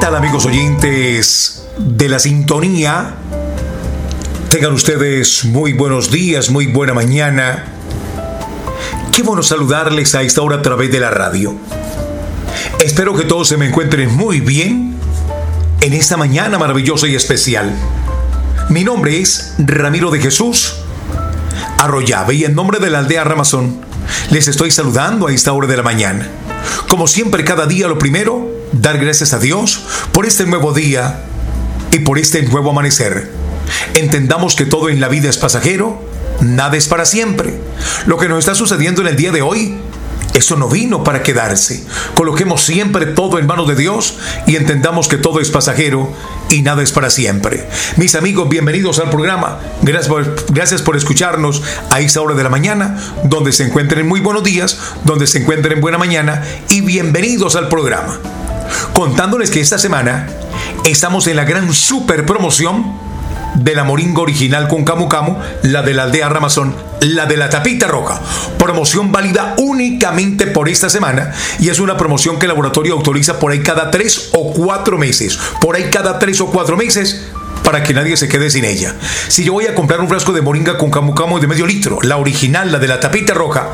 tal, amigos oyentes de la sintonía? Tengan ustedes muy buenos días, muy buena mañana. Qué bueno saludarles a esta hora a través de la radio. Espero que todos se me encuentren muy bien en esta mañana maravillosa y especial. Mi nombre es Ramiro de Jesús Arroyave y en nombre de la aldea Ramazón les estoy saludando a esta hora de la mañana. Como siempre, cada día lo primero, dar gracias a Dios por este nuevo día y por este nuevo amanecer. Entendamos que todo en la vida es pasajero, nada es para siempre. Lo que nos está sucediendo en el día de hoy, eso no vino para quedarse. Coloquemos siempre todo en manos de Dios y entendamos que todo es pasajero y nada es para siempre. Mis amigos, bienvenidos al programa. Gracias por escucharnos a esta hora de la mañana, donde se encuentren muy buenos días, donde se encuentren buena mañana y bienvenidos al programa. Contándoles que esta semana estamos en la gran super promoción de la moringa original con camu camu, la de la aldea Ramazón, la de la tapita roja. Promoción válida únicamente por esta semana y es una promoción que el laboratorio autoriza por ahí cada 3 o 4 meses. Por ahí cada 3 o 4 meses para que nadie se quede sin ella. Si yo voy a comprar un frasco de moringa con camu camu de medio litro, la original, la de la tapita roja,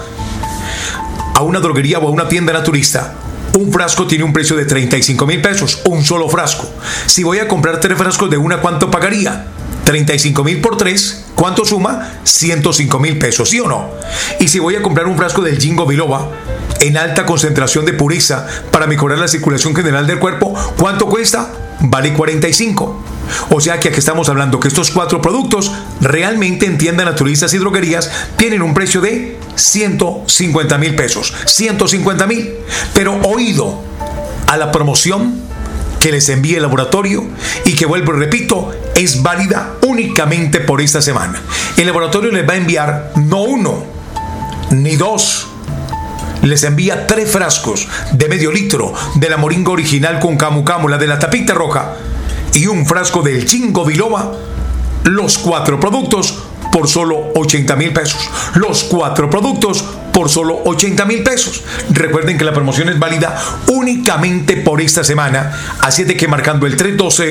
a una droguería o a una tienda naturista, un frasco tiene un precio de 35,000 pesos, un solo frasco. Si voy a comprar 3 frascos de una, ¿cuánto pagaría? 35,000 por 3, ¿cuánto suma? 105,000 pesos, ¿sí o no? Y si voy a comprar un frasco del Ginkgo biloba en alta concentración de pureza para mejorar la circulación general del cuerpo, ¿cuánto cuesta? Vale 45. O sea que aquí estamos hablando que estos 4 productos realmente en tiendas naturistas y droguerías tienen un precio de 150,000 pesos. 150,000. Pero oído a la promoción que les envíe el laboratorio y que, vuelvo y repito, es válida únicamente por esta semana. El laboratorio les va a enviar no 1 ni 2, les envía 3 frascos de medio litro de la moringa original con camu camu, la de la tapita roja, y un frasco del Ginkgo biloba, los 4 productos por solo 80,000 pesos. Los 4 productos por solo 80,000 pesos. Recuerden que la promoción es válida únicamente por esta semana, así es de que marcando el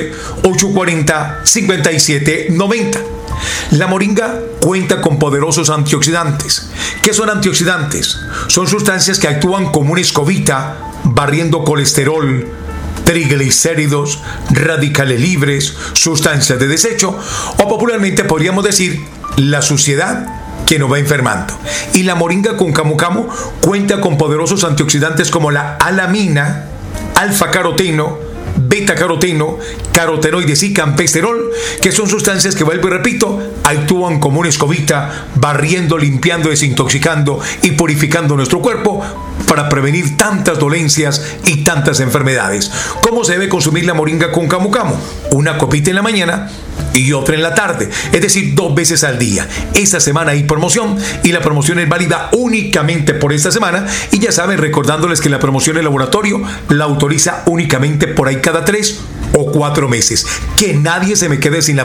312-840-5790. La moringa cuenta con poderosos antioxidantes. ¿Qué son antioxidantes? Son sustancias que actúan como una escobita barriendo colesterol, triglicéridos, radicales libres, sustancias de desecho o popularmente podríamos decir la suciedad que nos va enfermando. Y la moringa con camu camu cuenta con poderosos antioxidantes como la alamina, alfa-caroteno, beta-caroteno, carotenoides y campesterol, que son sustancias que, vuelvo y repito, actúan como una escobita, barriendo, limpiando, desintoxicando y purificando nuestro cuerpo para prevenir tantas dolencias y tantas enfermedades. ¿Cómo se debe consumir la moringa con camu camu? Una copita en la mañana y otra en la tarde, es decir, 2 veces al día. Esta semana hay promoción y la promoción es válida únicamente por esta semana. Y ya saben, recordándoles que la promoción del laboratorio la autoriza únicamente por ahí cada 3 o 4 meses. Que nadie se me quede sin la